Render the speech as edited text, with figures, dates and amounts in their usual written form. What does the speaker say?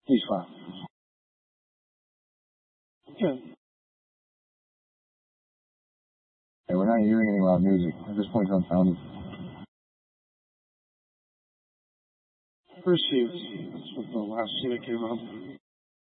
He's fine. Okay. Hey, we're not hearing any loud music. At this point, it's unfounded. First seat. That's what the last seat that came up.